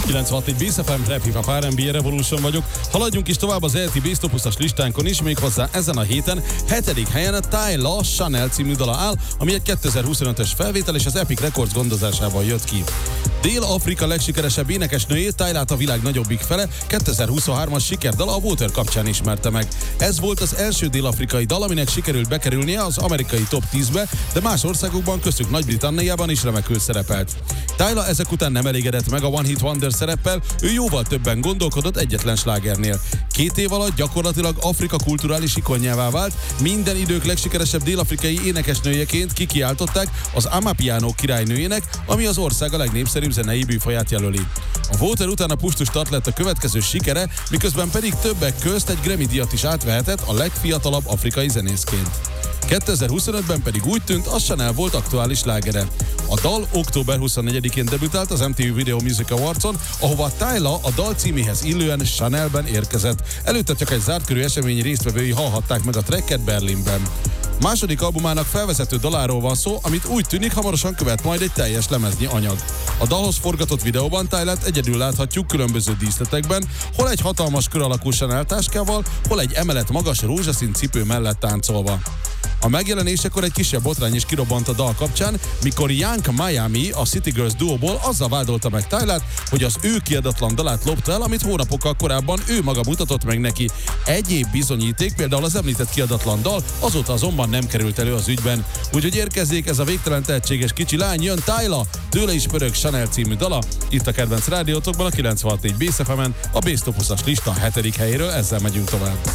96.1 Bass FM, Rap Hip Hop R&B Revolution vagyok. Haladjunk is tovább az ELTE Bass Top 20-as listánkon is, méghozzá ezen a héten 7. helyen a Tyla Chanel című dala áll, ami egy 2025-ös felvétel és az Epic Records gondozásával jött ki. Dél-Afrika legsikeresebb énekesnőjét, Tylát a világ nagyobbik fele 2023-as sikerdala a Water kapcsán ismerte meg. Ez volt az első dél-afrikai dal, aminek sikerült bekerülnie az amerikai top 10-be, de más országokban, köztük Nagy-Britanniában is remekül szerepelt. Tyla ezek után nem elégedett meg a One Hit Wonder szereppel, ő jóval többen gondolkodott egyetlen slágernél. 2 év alatt gyakorlatilag Afrika kulturális ikonjává vált, minden idők legsikeresebb dél-afrikai énekesnőjeként kikiáltották az Amapiano királynőjének, ami az ország a legnépszerűbb zenei műfaját jelöli. A Water után a Pushtu Start lett a következő sikere, miközben pedig többek közt egy Grammy-díjat is átvehetett a legfiatalabb afrikai zenészként. 2025-ben pedig úgy tűnt, a Chanel volt aktuális slágere. A dal október 24-én debütált az MTV Video Music Awards-on, ahova Tyla a dal címéhez illően Chanelben érkezett. Előtte csak egy zártkörű esemény résztvevői hallhatták meg a tracket Berlinben. Második albumának felvezető daláról van szó, amit úgy tűnik hamarosan követ majd egy teljes lemeznyi anyag. A dalhoz forgatott videóban Tylát egyedül láthatjuk különböző díszletekben, hol egy hatalmas kör alakú Chanel táskával, hol egy emelet magas rózsaszín cipő mellett táncolva. A megjelenésekor egy kisebb botrány is kirobbant a dal kapcsán, mikor Young Miami, a City Girls duóból azzal vádolta meg Tylát, hogy az ő kiadatlan dalát lopta el, amit hónapokkal korábban ő maga mutatott meg neki. Egyéb bizonyíték, például az említett kiadatlan dal, azóta azonban nem került elő az ügyben. Úgyhogy érkezzék ez a végtelen tehetséges kicsi lány, jön Tyla, tőle is pörög Chanel című dala, itt a kedvenc rádiótokban a 96.4 Bass FM-en, a Bass Top 20-as lista 7. helyéről, ezzel megyünk tovább.